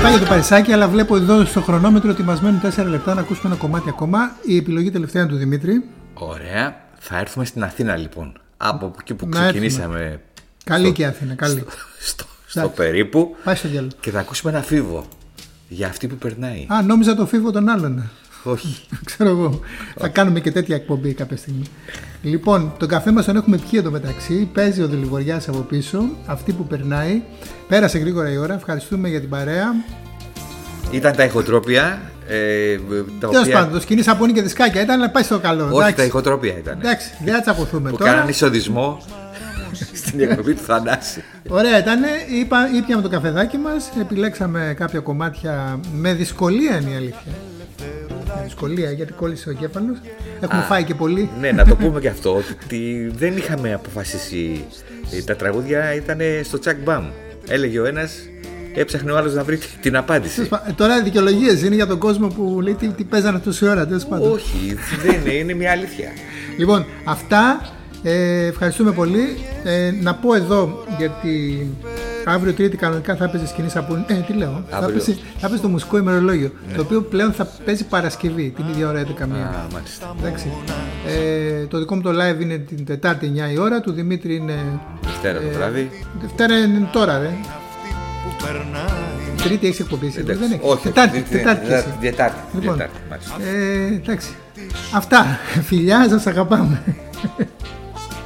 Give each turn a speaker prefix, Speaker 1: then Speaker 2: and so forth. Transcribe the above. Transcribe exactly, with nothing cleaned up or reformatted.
Speaker 1: Αυτά για το Παρισάκι, αλλά βλέπω εδώ στο χρονόμετρο ότι μας μένουν τέσσερα λεπτά να ακούσουμε ένα κομμάτι ακόμα. Η επιλογή τελευταία είναι του Δημήτρη.
Speaker 2: Ωραία. Θα έρθουμε στην Αθήνα λοιπόν. Από εκεί που ξεκινήσαμε.
Speaker 1: Έρθουμε. Καλή στο, και η Αθήνα, καλή.
Speaker 2: Στο, στο, στο περίπου.
Speaker 1: Πάει στο γέλο.
Speaker 2: Και θα ακούσουμε ένα φίβο για αυτή που περνάει.
Speaker 1: Α, νόμιζα το φίβο των άλλων.
Speaker 2: Όχι.
Speaker 1: Ξέρω εγώ. Θα κάνουμε και τέτοια εκπομπή κάποια στιγμή. Λοιπόν, τον καφέ μας τον έχουμε πιει εδώ μεταξύ. Παίζει ο Δελιβοριάς από πίσω. Αυτή που περνάει. Πέρασε γρήγορα η ώρα. Ευχαριστούμε για την παρέα.
Speaker 2: Ήταν τα ηχοτρόπια. Ε,
Speaker 1: Τέλος οποία... πάντων, το σκηνή σαπούνι και δισκάκια ήταν να πάει στο καλό.
Speaker 2: Όχι, εντάξει. Τα ηχοτρόπια ήταν.
Speaker 1: Εντάξει, δεν θα τσακωθούμε
Speaker 2: που
Speaker 1: τώρα.
Speaker 2: Κάνανε εισοδισμό στην εκπομπή του Θανάση.
Speaker 1: Ωραία ήταν. Ήπιαμε το καφεδάκι μας. Επιλέξαμε κάποια κομμάτια. Με δυσκολία είναι η αλήθεια. Με δυσκολία γιατί κόλλησε ο εγκέφαλος. Έχουμε Α, φάει και πολύ.
Speaker 2: Ναι, να το πούμε και αυτό. Ότι δεν είχαμε αποφασίσει. Τα τραγούδια ήταν στο τσακ μπαμ. Έλεγε ο ένας. Έψαχνε ο άλλος να βρει την απάντηση.
Speaker 1: Τώρα δικαιολογίες είναι για τον κόσμο που λέει τι, τι παίζανε τόση ώρα.
Speaker 2: Όχι, δεν είναι, είναι μια αλήθεια.
Speaker 1: Λοιπόν, αυτά. Ε, ευχαριστούμε πολύ. Ε, να πω εδώ γιατί αύριο Τρίτη κανονικά θα παίζει σκηνή σαπούνι. Ε, τι λέω. Θα παίζει, θα παίζει το μουσικό ημερολόγιο. Ναι. Το οποίο πλέον θα παίζει Παρασκευή την ίδια ώρα έντεκα μία.
Speaker 2: Α, μάλιστα.
Speaker 1: Εντάξει. Ε, το δικό μου το live είναι την Τετάρτη εννιά η ώρα. Του Δημήτρη είναι.
Speaker 2: Δευτέρα το βράδυ.
Speaker 1: Δευτέρα είναι τώρα, ρε. Τρίτη έχει εκπομπή, δεν έχει.
Speaker 2: Όχι,
Speaker 1: Τετάρτη. Τετάρτη.
Speaker 2: Τετάρτη.
Speaker 1: Λοιπόν, ε, εντάξει. Αυτά. Φιλιά, σας αγαπάμε.